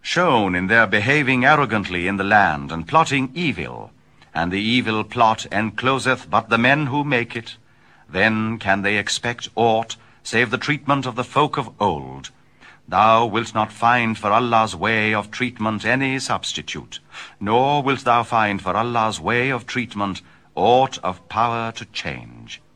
shown in their behaving arrogantly in the land, and plotting evil, and the evil plot encloseth but the men who make it, then can they expect aught save the treatment of the folk of old. Thou wilt not find for Allah's way of treatment any substitute, nor wilt thou find for Allah's way of treatment aught of power to change.